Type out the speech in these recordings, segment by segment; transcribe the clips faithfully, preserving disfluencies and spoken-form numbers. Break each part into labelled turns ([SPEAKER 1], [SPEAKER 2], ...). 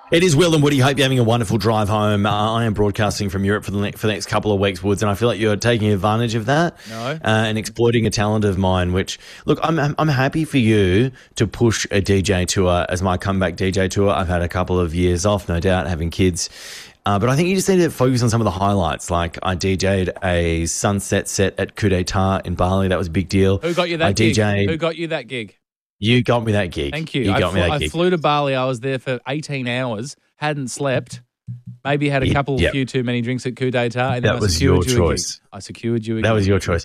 [SPEAKER 1] It is Will and Woody. Hope you're having a wonderful drive home. Uh, I am broadcasting from Europe for the, ne- for the next couple of weeks, Woods, and I feel like you're taking advantage of that
[SPEAKER 2] No.
[SPEAKER 1] uh, and exploiting a talent of mine, which, look, I'm, I'm I'm happy for you to push a D J tour as my comeback D J tour. I've had a couple of years off, no doubt, having kids. Uh, but I think you just need to focus on some of the highlights. Like I D J'd a sunset set at Coup d'etat in Bali. That was a big deal.
[SPEAKER 2] Who got you that
[SPEAKER 1] I
[SPEAKER 2] gig?
[SPEAKER 1] D J'd,
[SPEAKER 2] Who got you that gig?
[SPEAKER 1] You got me that gig.
[SPEAKER 2] Thank you.
[SPEAKER 1] You
[SPEAKER 2] I,
[SPEAKER 1] got
[SPEAKER 2] fl-
[SPEAKER 1] me that
[SPEAKER 2] I
[SPEAKER 1] gig.
[SPEAKER 2] flew to Bali. I was there for eighteen hours, hadn't slept, maybe had a
[SPEAKER 1] Yeah,
[SPEAKER 2] couple,
[SPEAKER 1] yep.
[SPEAKER 2] few too many drinks at Coup d'etat, and then
[SPEAKER 1] That
[SPEAKER 2] I
[SPEAKER 1] was
[SPEAKER 2] secured
[SPEAKER 1] your
[SPEAKER 2] you a
[SPEAKER 1] choice.
[SPEAKER 2] gig. I secured you a
[SPEAKER 1] That
[SPEAKER 2] gig.
[SPEAKER 1] was your choice.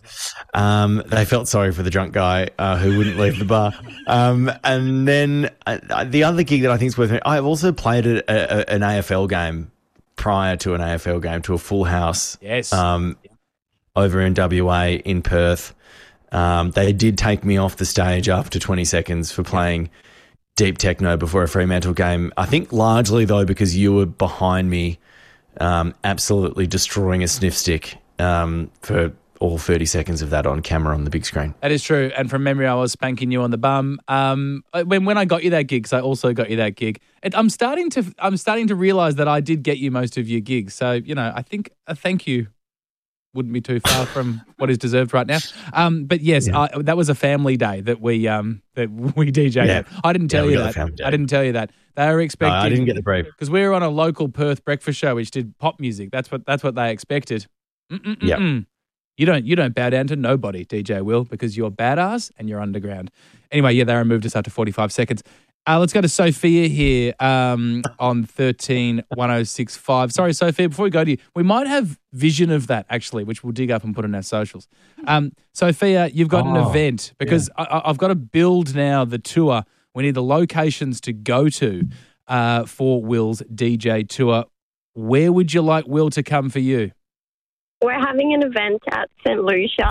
[SPEAKER 1] Um, they felt sorry for the drunk guy uh, who wouldn't leave the bar. Um, and then uh, the other gig that I think is worth it, I have also played a, a, an A F L game prior to an A F L game, to a full house.
[SPEAKER 2] Yes.
[SPEAKER 1] Um, over in W A in Perth. Um, they did take me off the stage after twenty seconds for playing deep techno before a Fremantle game. I think largely, though, because you were behind me um, absolutely destroying a sniff stick um, for all thirty seconds of that on camera on the big screen.
[SPEAKER 2] That is true. And from memory, I was spanking you on the bum. Um, when when I got you that gig, because I also got you that gig, it, I'm starting to I'm starting to realise that I did get you most of your gigs. So, you know, I think a thank you wouldn't be too far from what is deserved right now. Um, but yes,
[SPEAKER 1] Yeah.
[SPEAKER 2] I, that was a family day that we um, that we D J'd.
[SPEAKER 1] Yeah.
[SPEAKER 2] at. I didn't tell
[SPEAKER 1] Yeah, we
[SPEAKER 2] you
[SPEAKER 1] got the
[SPEAKER 2] that.
[SPEAKER 1] family day.
[SPEAKER 2] I didn't tell you that. They were
[SPEAKER 1] No,
[SPEAKER 2] expecting.
[SPEAKER 1] I didn't get the brief.
[SPEAKER 2] Because we were on a local Perth breakfast show which did pop music. That's what that's what they expected. Mm-mm-mm-mm.
[SPEAKER 1] Yep.
[SPEAKER 2] You don't you don't bow down to nobody, D J Will, because you're badass and you're underground. Anyway, yeah, they removed us after forty-five seconds. Uh, let's go to Sophia here um, on thirteen one oh six five. Sorry, Sophia, before we go to you, we might have vision of that, actually, which we'll dig up and put on our socials. Um, Sophia, you've got an
[SPEAKER 1] Oh,
[SPEAKER 2] event, because I, I've got to build now the tour. We need the locations to go to uh, for Will's D J tour. Where would you like Will to come for you?
[SPEAKER 3] We're having an event at Saint Lucia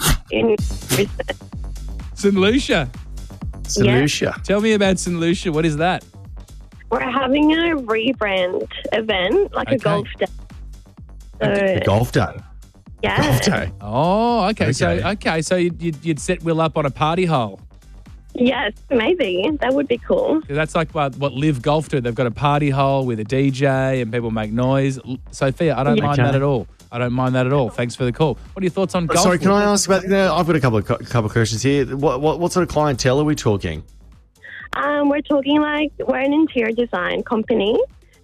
[SPEAKER 3] in Brisbane.
[SPEAKER 2] Saint Lucia.
[SPEAKER 1] Saint
[SPEAKER 3] Yeah.
[SPEAKER 1] Lucia.
[SPEAKER 2] Tell me about Saint Lucia. What is that?
[SPEAKER 3] We're having a rebrand event, like
[SPEAKER 2] Okay.
[SPEAKER 3] a golf day.
[SPEAKER 1] The
[SPEAKER 3] So,
[SPEAKER 1] golf day.
[SPEAKER 3] yeah.
[SPEAKER 1] Golf day.
[SPEAKER 2] Oh, okay. So,
[SPEAKER 1] Okay.
[SPEAKER 2] okay. So you'd, you'd, you'd set Will up on a party hole.
[SPEAKER 3] Yes, maybe. That would be cool.
[SPEAKER 2] That's like what, what Live Golf do. They've got a party hole with a D J and people make noise. L- Sophia, I don't
[SPEAKER 3] Yeah.
[SPEAKER 2] mind
[SPEAKER 1] Okay.
[SPEAKER 2] that at all. I don't mind that at all. Thanks for the call. What are your thoughts on golf?
[SPEAKER 1] Sorry, can
[SPEAKER 2] Will?
[SPEAKER 1] I ask about? You know, I've got a couple of co- couple of questions here. What, what what sort of clientele are we talking?
[SPEAKER 3] Um, we're talking like we're an interior design company.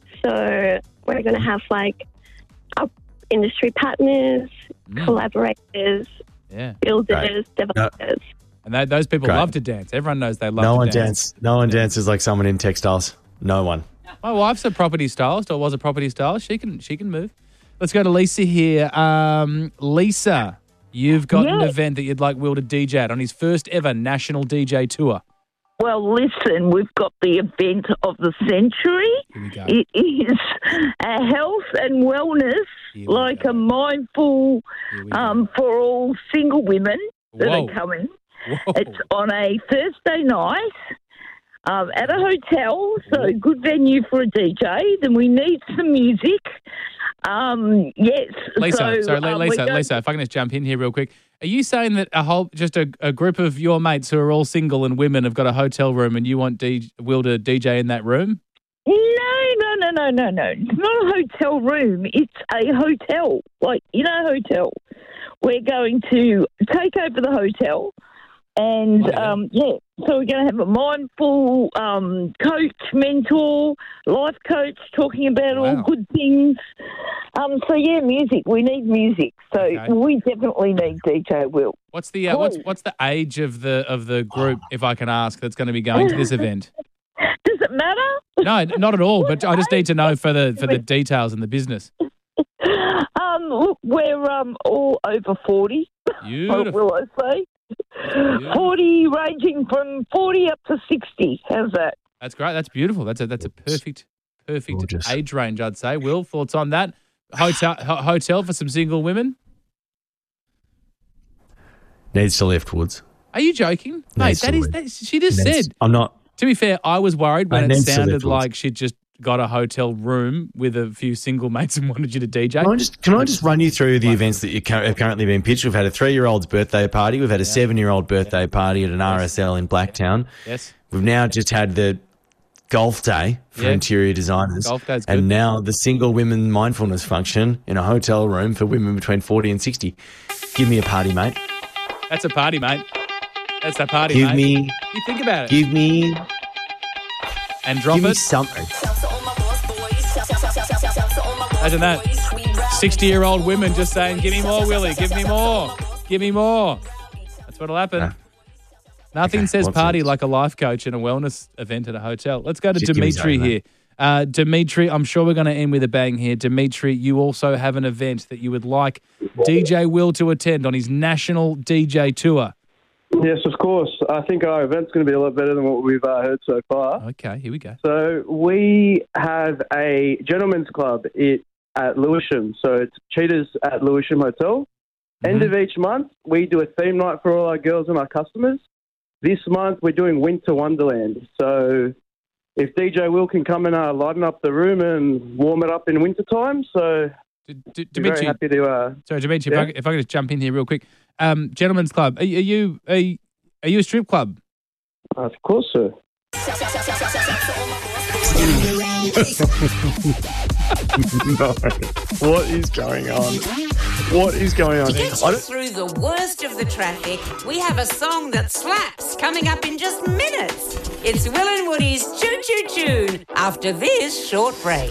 [SPEAKER 3] So we're going to have like our industry partners,
[SPEAKER 2] Mm.
[SPEAKER 3] collaborators,
[SPEAKER 2] Yeah.
[SPEAKER 3] builders, developers.
[SPEAKER 2] And they, those people
[SPEAKER 1] Great.
[SPEAKER 2] love to dance. Everyone knows they love
[SPEAKER 1] No
[SPEAKER 2] to
[SPEAKER 1] one
[SPEAKER 2] dance.
[SPEAKER 1] dance. No one dances like someone in textiles. No one.
[SPEAKER 2] My wife's a property stylist, or was a property stylist. She can she can move. Let's go to Lisa here. Um, Lisa, you've got an
[SPEAKER 4] Yes.
[SPEAKER 2] event that you'd like Will to D J at on his first ever national D J tour.
[SPEAKER 4] Well, listen, we've got the event of the century.
[SPEAKER 2] Here we go.
[SPEAKER 4] It is a health and wellness,
[SPEAKER 2] Here we
[SPEAKER 4] like
[SPEAKER 2] go.
[SPEAKER 4] a mindful
[SPEAKER 2] Here we go.
[SPEAKER 4] um, for all single women that
[SPEAKER 2] Whoa.
[SPEAKER 4] are coming.
[SPEAKER 2] Whoa.
[SPEAKER 4] It's on a Thursday night um, at a hotel, so good venue for a D J. Then we need some music. Um, yes.
[SPEAKER 2] Lisa,
[SPEAKER 4] so,
[SPEAKER 2] sorry, Le-
[SPEAKER 4] um, we're
[SPEAKER 2] Lisa,
[SPEAKER 4] going-
[SPEAKER 2] Lisa, if I can just jump in here real quick. Are you saying that a whole, just a, a group of your mates who are all single and women have got a hotel room and you want D, Will to D J in that room?
[SPEAKER 4] No, no, no, no, no, no. It's not a hotel room. It's a hotel. Like, in a hotel. We're going to take over the hotel. And,
[SPEAKER 2] Oh, yeah.
[SPEAKER 4] um, yeah, so we're going to have a mindful um, coach, mentor, life coach talking about
[SPEAKER 2] Wow.
[SPEAKER 4] all good things. Um, so, yeah, music. We need music. So
[SPEAKER 2] Okay.
[SPEAKER 4] we definitely need D J Will.
[SPEAKER 2] What's the uh, what's
[SPEAKER 4] Cool.
[SPEAKER 2] what's the age of the of the group, if I can ask, that's going to be going to this event?
[SPEAKER 4] Does it matter?
[SPEAKER 2] No, not at all. But I just need to know for the for the details in the business.
[SPEAKER 4] Um, look, we're um, all over forty. What
[SPEAKER 2] Beautiful.
[SPEAKER 4] will I say? forty, ranging from forty up to sixty. How's that?
[SPEAKER 2] That's great. That's beautiful. That's a that's a perfect perfect
[SPEAKER 1] Gorgeous.
[SPEAKER 2] age range, I'd say. Will, thoughts on that? Hotel ho- hotel for some single women?
[SPEAKER 1] Needs to lift, Woods.
[SPEAKER 2] Are you joking, mate?
[SPEAKER 1] Needs
[SPEAKER 2] That
[SPEAKER 1] to
[SPEAKER 2] is
[SPEAKER 1] lift.
[SPEAKER 2] that. She just
[SPEAKER 1] Needs-
[SPEAKER 2] said.
[SPEAKER 1] I'm not.
[SPEAKER 2] To be fair, I was worried when
[SPEAKER 1] I
[SPEAKER 2] it
[SPEAKER 1] needs to
[SPEAKER 2] sounded
[SPEAKER 1] lift, Woods.
[SPEAKER 2] like she'd just got a hotel room with a few single mates and wanted you to D J.
[SPEAKER 1] Can I just can I just run you through the events that you cur- have currently been pitched? We've had a three-year-old's birthday party. We've had a seven-year-old birthday party at an R S L in Blacktown.
[SPEAKER 2] Yes.
[SPEAKER 1] We've now just had the golf day for
[SPEAKER 2] Yeah.
[SPEAKER 1] interior designers.
[SPEAKER 2] Golf day's good.
[SPEAKER 1] And now the single women mindfulness function in a hotel room for women between forty and sixty. Give me a party, mate.
[SPEAKER 2] That's a party, mate. That's a party,
[SPEAKER 1] Give
[SPEAKER 2] mate.
[SPEAKER 1] me,
[SPEAKER 2] You think about it.
[SPEAKER 1] give me,
[SPEAKER 2] and drop
[SPEAKER 1] give me
[SPEAKER 2] it.
[SPEAKER 1] something.
[SPEAKER 2] Imagine that. sixty-year-old women just saying, give me more, Willie. Give me more. Give me more. That's what'll happen.
[SPEAKER 1] Ah.
[SPEAKER 2] Nothing
[SPEAKER 1] Okay,
[SPEAKER 2] says
[SPEAKER 1] what's
[SPEAKER 2] party
[SPEAKER 1] next?
[SPEAKER 2] like a life coach and a wellness event at a hotel. Let's go to
[SPEAKER 1] Just give me
[SPEAKER 2] Dimitri
[SPEAKER 1] something,
[SPEAKER 2] here.
[SPEAKER 1] mate.
[SPEAKER 2] Uh, Dimitri, I'm sure we're going to end with a bang here. Dimitri, you also have an event that you would like D J Will to attend on his national D J tour.
[SPEAKER 5] Yes, of course. I think our event's going to be a lot better than what we've uh, heard so far.
[SPEAKER 2] Okay, here we go.
[SPEAKER 5] So we have a gentleman's club it, at Lewisham. So it's Cheetahs at Lewisham Hotel. End
[SPEAKER 2] Mm-hmm.
[SPEAKER 5] of each month, we do a theme night for all our girls and our customers. This month, we're doing Winter Wonderland. So if D J Will can come and uh, lighten up the room and warm it up in winter time, so
[SPEAKER 2] D- D-
[SPEAKER 5] we're very
[SPEAKER 2] Dimitri,
[SPEAKER 5] happy to... Uh,
[SPEAKER 2] sorry, Dimitri,
[SPEAKER 5] Yeah.
[SPEAKER 2] if, I, if I could just jump in here real quick. Um, Gentlemen's Club, are, you- are you are, you- are you a strip club?
[SPEAKER 5] of course, sir.
[SPEAKER 1] No. What is going on? What is going on?
[SPEAKER 6] To get
[SPEAKER 1] I
[SPEAKER 6] you
[SPEAKER 1] don't-
[SPEAKER 6] through the worst of the traffic, we have a song that slaps coming up in just minutes. It's Will and Woody's Choo Choo Tune after this short break.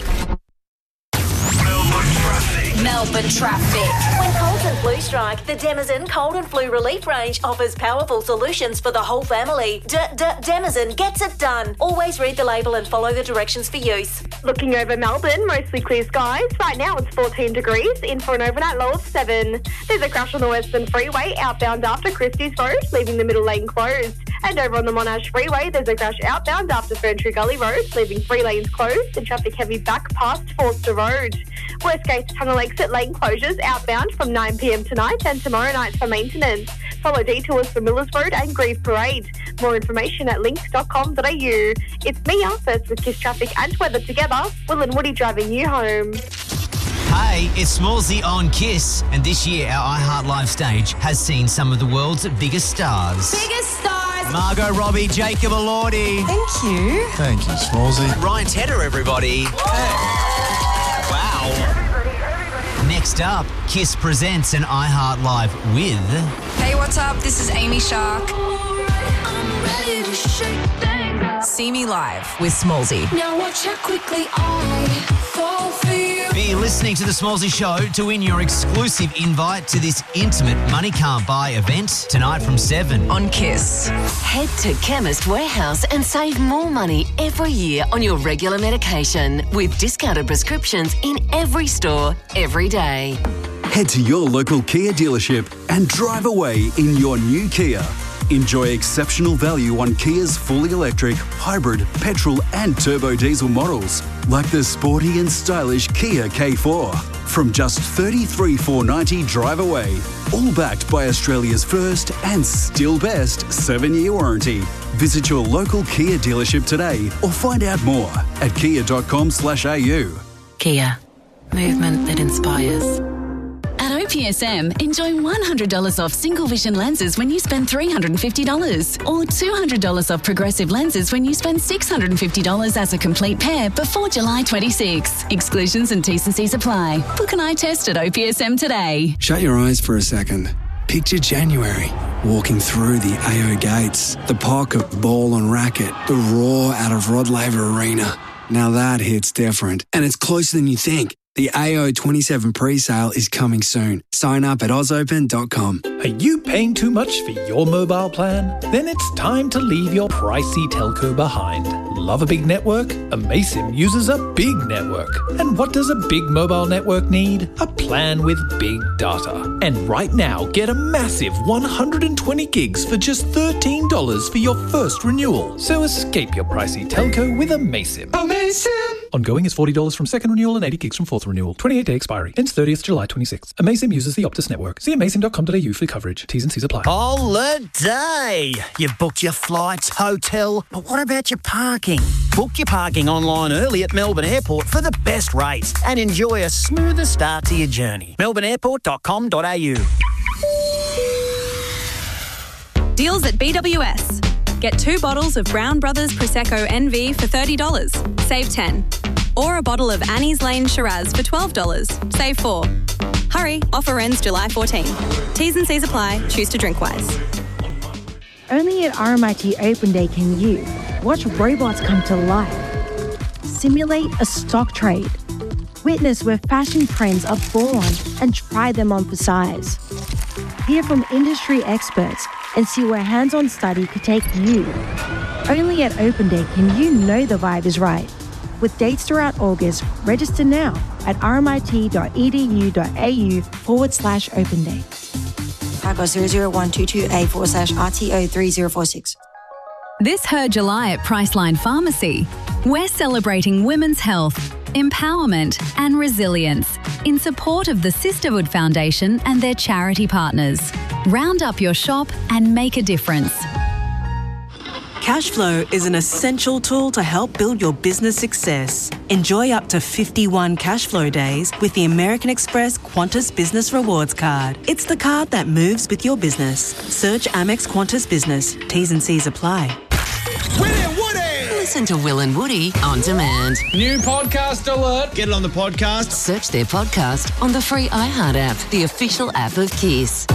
[SPEAKER 7] Melbourne traffic. When colds and flu strike, the Demazen Cold and Flu Relief Range offers powerful solutions for the whole family. D D Demazen gets it done. Always read the label and follow the directions for use.
[SPEAKER 3] Looking over Melbourne, mostly clear skies. Right now it's fourteen degrees, in for an overnight low of seven. There's a crash on the Western Freeway, outbound after Christie's Road, leaving the middle lane closed. And over on the Monash Freeway, there's a crash outbound after Ferntree Gully Road, leaving three lanes closed and traffic heavy back past Forster Road. Westgate Tunnel exit lane closures outbound from nine p m tonight and tomorrow night for maintenance. Follow detours for Millers Road and Grieve Parade. More information at link dot com dot a u. It's Mia, first with Kiss Traffic and weather together. Will and Woody driving you home.
[SPEAKER 8] Hey, it's Smallsy on Kiss, and this year our iHeart Live stage has seen some of the world's biggest stars.
[SPEAKER 7] Biggest stars.
[SPEAKER 8] Margot Robbie, Jacob Elordi.
[SPEAKER 7] Thank you.
[SPEAKER 9] Thank you, Smallsy.
[SPEAKER 8] Ryan Tedder, everybody. Wow. Next up, Kiss presents an iHeart Live with...
[SPEAKER 10] Hey, what's up? This is Amy Shark. See me live with Smallsy.
[SPEAKER 7] Now watch how quickly I fall for you.
[SPEAKER 8] Be listening to The Smallsy Show to win your exclusive invite to this intimate Money Can't Buy event tonight from seven.
[SPEAKER 10] On Kiss.
[SPEAKER 7] Head to Chemist Warehouse and save more money every year on your regular medication with discounted prescriptions in every store, every day.
[SPEAKER 11] Head to your local Kia dealership and drive away in your new Kia. Enjoy exceptional value on Kia's fully electric, hybrid, petrol and turbo diesel models, like the sporty and stylish Kia K four. From just thirty-three thousand four hundred ninety dollars drive away, all backed by Australia's first and still best seven-year warranty. Visit your local Kia dealership today or find out more at kia.com slash au.
[SPEAKER 7] Kia. Movement that inspires.
[SPEAKER 12] At O P S M, enjoy one hundred dollars off single vision lenses when you spend three hundred fifty dollars or two hundred dollars off progressive lenses when you spend six hundred fifty dollars as a complete pair before July twenty-sixth. Exclusions and T's and C's apply. Book an eye test at O P S M today.
[SPEAKER 13] Shut your eyes for a second. Picture January, walking through the A O gates, the pocket ball and racket, the roar out of Rod Laver Arena. Now that hits different, and it's closer than you think. The A O twenty-seven pre-sale is coming soon. Sign up at oz open dot com.
[SPEAKER 14] Are you paying too much for your mobile plan? Then it's time to leave your pricey telco behind. Love a big network? Amaysim uses a big network. And what does a big mobile network need? A plan with big data. And right now, get a massive one hundred twenty gigs for just thirteen dollars for your first renewal. So escape your pricey telco with Amaysim. Amaysim! Ongoing is forty dollars from second renewal and eighty gigs from fourth renewal. twenty-eight day expiry. Ends thirtieth July twenty-sixth. Amaysim uses the Optus network. See amaysim dot com dot a u for coverage. T's and C's apply.
[SPEAKER 15] Holiday! You've booked your flights, hotel, but what about your parking? Book your parking online early at Melbourne Airport for the best rates and enjoy a smoother start to your journey. melbourne airport dot com dot a u.
[SPEAKER 16] Deals at B W S.
[SPEAKER 9] Get two bottles of Brown Brothers Prosecco N V for thirty dollars. Save ten. Or a bottle of Annie's Lane Shiraz for twelve dollars. Save four. Hurry, offer ends July fourteenth. T's and C's apply. Choose to drink wise.
[SPEAKER 16] Only at R M I T Open Day can you watch robots come to life, simulate a stock trade, witness where fashion trends are born and try them on for size. Hear from industry experts and see where hands-on study could take you. Only at Open Day can you know the vibe is right. With dates throughout August, register now at rmit.edu.au forward slash open day.
[SPEAKER 17] Typo zero zero one two two A forward slash R T O three zero four six.
[SPEAKER 18] This Her July at Priceline Pharmacy. We're celebrating women's health, empowerment and resilience in support of the Sisterhood Foundation and their charity partners. Round up your shop and make a difference.
[SPEAKER 19] Cashflow is an essential tool to help build your business success. Enjoy up to fifty-one Cashflow days with the American Express Qantas Business Rewards Card. It's the card that moves with your business. Search Amex Qantas Business. T's and C's apply.
[SPEAKER 10] Listen to Will and Woody on demand.
[SPEAKER 2] New podcast alert.
[SPEAKER 8] Get it on the podcast.
[SPEAKER 10] Search their podcast on the free iHeart app, the official app of Kiss.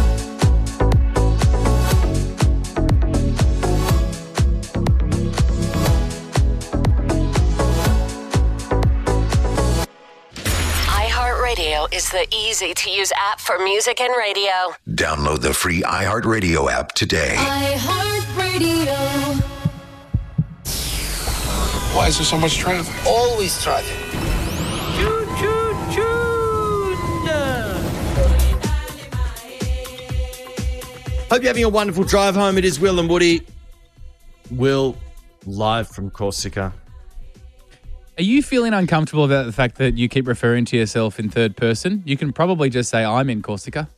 [SPEAKER 20] iHeartRadio is the easy-to-use app for music and radio.
[SPEAKER 21] Download the free iHeartRadio app today.
[SPEAKER 20] iHeartRadio.
[SPEAKER 22] Why is there so much traffic?
[SPEAKER 23] Always traffic.
[SPEAKER 22] Choo choo choo.
[SPEAKER 1] Hope you're having a wonderful drive home. It is Will and Woody. Will, live from Corsica.
[SPEAKER 2] Are you feeling uncomfortable about the fact that you keep referring to yourself in third person? You can probably just say, I'm in Corsica.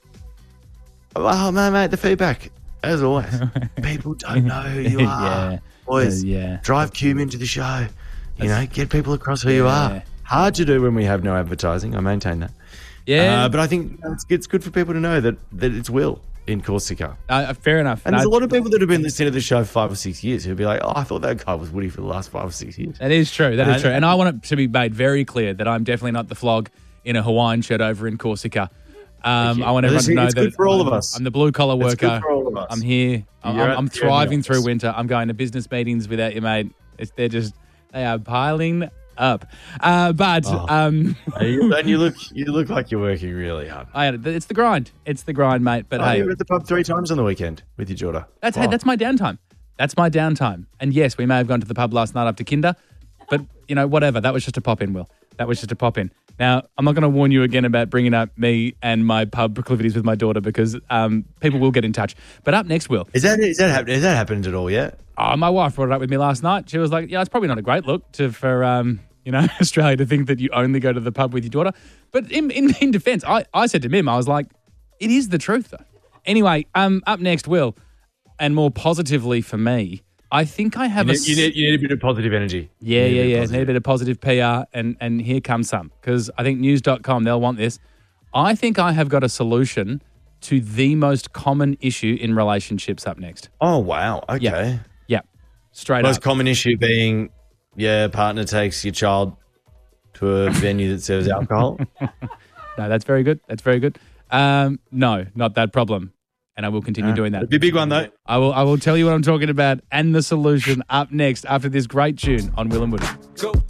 [SPEAKER 1] Oh, man, mate, the feedback, as always. People don't know who you are.
[SPEAKER 2] Yeah.
[SPEAKER 1] Boys,
[SPEAKER 2] Uh, yeah.
[SPEAKER 1] drive Cube into the show. You
[SPEAKER 2] That's-
[SPEAKER 1] know, get people across who you
[SPEAKER 2] Yeah.
[SPEAKER 1] are. Hard to do when we have no advertising. I maintain that.
[SPEAKER 2] Yeah.
[SPEAKER 1] Uh, but I think it's, it's good for people to know that, that it's Will in Corsica.
[SPEAKER 2] Uh, fair enough.
[SPEAKER 1] And there's
[SPEAKER 2] No,
[SPEAKER 1] a lot of people that have been listening to the show for five or six years who'll be like, oh, I thought that guy was Woody for the last five or six years.
[SPEAKER 2] That is true. That is
[SPEAKER 1] And-
[SPEAKER 2] true. And I want it to be made very clear that I'm definitely not the flog in a Hawaiian shirt over in Corsica. Um, I want everyone
[SPEAKER 1] It's-
[SPEAKER 2] to know
[SPEAKER 1] it's
[SPEAKER 2] that
[SPEAKER 1] good for all of us.
[SPEAKER 2] I'm the blue collar
[SPEAKER 1] It's good
[SPEAKER 2] worker.
[SPEAKER 1] for all of us.
[SPEAKER 2] I'm here. I'm,
[SPEAKER 1] You're
[SPEAKER 2] I'm,
[SPEAKER 1] at-
[SPEAKER 2] I'm
[SPEAKER 1] you're in the
[SPEAKER 2] thriving through
[SPEAKER 1] office.
[SPEAKER 2] winter. I'm going to business meetings without you, mate. It's, they're just they are piling up. Uh, but
[SPEAKER 1] Oh.
[SPEAKER 2] um,
[SPEAKER 1] and you and you look you look like you're working really hard.
[SPEAKER 2] I, it's the grind. It's the grind, mate. But
[SPEAKER 1] Oh,
[SPEAKER 2] hey,
[SPEAKER 1] you were at the pub three times on the weekend with your daughter.
[SPEAKER 2] That's
[SPEAKER 1] Wow.
[SPEAKER 2] hey, that's my downtime. That's my downtime. And yes, we may have gone to the pub last night after Kinder, but you know, whatever. That was just a pop in, Will. That was just a pop in. Now, I'm not going to warn you again about bringing up me and my pub proclivities with my daughter because um, people will get in touch. But up next, Will.
[SPEAKER 1] Is that is that happened? Has that happened at all yet?
[SPEAKER 2] Oh, my wife brought it up with me last night. She was like, "Yeah, it's probably not a great look to for um, you know Australia to think that you only go to the pub with your daughter." But in in, in defence, I, I said to Mim, I was like, "It is the truth, though." Anyway, um, up next, Will, and more positively for me, I think I have
[SPEAKER 1] You
[SPEAKER 2] a
[SPEAKER 1] need, you need you need a bit of positive energy.
[SPEAKER 2] yeah,
[SPEAKER 1] You need
[SPEAKER 2] yeah,
[SPEAKER 1] a bit
[SPEAKER 2] yeah.
[SPEAKER 1] positive.
[SPEAKER 2] Need a bit of positive P R, and and here comes some because I think news dot com they'll want this. I think I have got a solution to the most common issue in relationships. Up next.
[SPEAKER 1] Oh wow! Okay.
[SPEAKER 2] Yeah. Yeah. Straight
[SPEAKER 1] Most
[SPEAKER 2] up.
[SPEAKER 1] common issue being, yeah, partner takes your child to a venue that serves alcohol.
[SPEAKER 2] No, that's very good. That's very good. Um, no, not that problem. And I will continue
[SPEAKER 1] Ah,
[SPEAKER 2] doing that.
[SPEAKER 1] it'd be a big one, though.
[SPEAKER 2] I will I will tell you what I'm talking about and the solution up next after this great tune on Will and Woody.
[SPEAKER 22] Go